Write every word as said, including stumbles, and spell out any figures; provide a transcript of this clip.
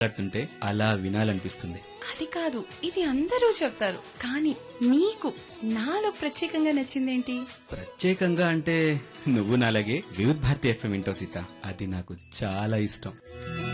మాట్లాడుతుంటే అలా వినాలనిపిస్తుంది. అది కాదు, ఇది అందరూ చెప్తారు, కానీ నీకు నాలో ప్రత్యేకంగా నచ్చిందేంటి? ప్రత్యేకంగా అంటే నువ్వు నాలాగే వివిధ్ భారతి ఎఫ్ఎం వింటావు సీత. అది నాకు చాలా ఇష్టం.